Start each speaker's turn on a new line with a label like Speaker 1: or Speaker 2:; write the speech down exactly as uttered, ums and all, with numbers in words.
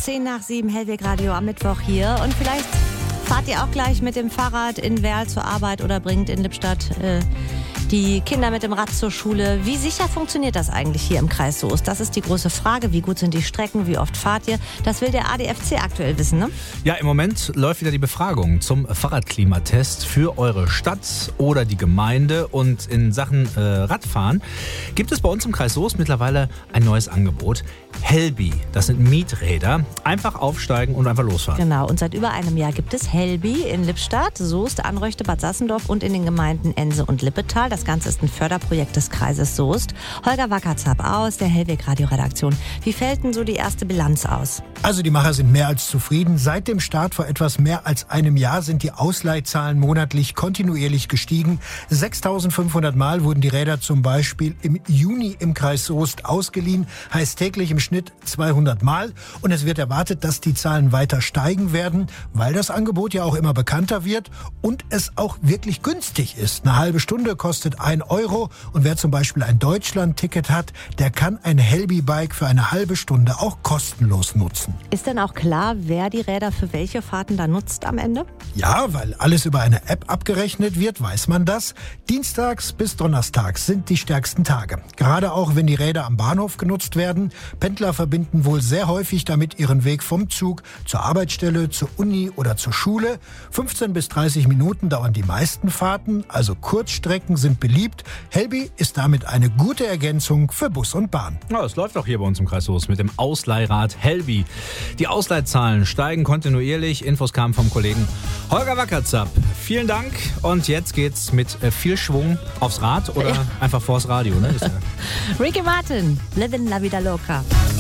Speaker 1: Zehn nach sieben, Hellweg Radio am Mittwoch hier. Und vielleicht fahrt ihr auch gleich mit dem Fahrrad in Werl zur Arbeit oder bringt in Lippstadt äh, die Kinder mit dem Rad zur Schule. Wie sicher funktioniert das eigentlich hier im Kreis Soest? Das ist die große Frage. Wie gut sind die Strecken? Wie oft fahrt ihr? Das will der A D F C aktuell wissen, ne?
Speaker 2: Ja, im Moment läuft wieder die Befragung zum Fahrradklimatest für eure Stadt oder die Gemeinde. Und in Sachen äh, Radfahren gibt es bei uns im Kreis Soest mittlerweile ein neues Angebot. Helbi, das sind Mieträder. Einfach aufsteigen und einfach losfahren.
Speaker 1: Genau, und seit über einem Jahr gibt es Helbi in Lippstadt, Soest, Anröchte, Bad Sassendorf und in den Gemeinden Ense und Lippetal. Das Ganze ist ein Förderprojekt des Kreises Soest. Holger Wackerzapp aus der Hellweg Radio-Redaktion. Wie fällt denn so die erste Bilanz aus?
Speaker 3: Also die Macher sind mehr als zufrieden. Seit dem Start vor etwas mehr als einem Jahr sind die Ausleihzahlen monatlich kontinuierlich gestiegen. sechstausendfünfhundert Mal wurden die Räder zum Beispiel im Juni im Kreis Soest ausgeliehen. Heißt täglich im Schnitt zweihundert Mal. Und es wird erwartet, dass die Zahlen weiter steigen werden, weil das Angebot ja auch immer bekannter wird und es auch wirklich günstig ist. Eine halbe Stunde kostet ein Euro und wer zum Beispiel ein Deutschland-Ticket hat, der kann ein Helbi-Bike für eine halbe Stunde auch kostenlos nutzen.
Speaker 1: Ist denn auch klar, wer die Räder für welche Fahrten da nutzt am Ende?
Speaker 3: Ja, weil alles über eine App abgerechnet wird, weiß man das. Dienstags bis Donnerstags sind die stärksten Tage. Gerade auch, wenn die Räder am Bahnhof genutzt werden. Pendler verbinden wohl sehr häufig damit ihren Weg vom Zug zur Arbeitsstelle, zur Uni oder zur Schule. fünfzehn bis dreißig Minuten dauern die meisten Fahrten, also Kurzstrecken sind beliebt. Helbi ist damit eine gute Ergänzung für Bus und Bahn.
Speaker 2: Ja, es läuft auch hier bei uns im Kreis Soest mit dem Ausleihrad Helbi. Die Ausleihzahlen steigen kontinuierlich. Infos kamen vom Kollegen Holger Wackerzapp. Vielen Dank und jetzt geht's mit viel Schwung aufs Rad oder ja. einfach vors Radio. Ne?
Speaker 1: Ricky Martin, Livin' La Vida Loca.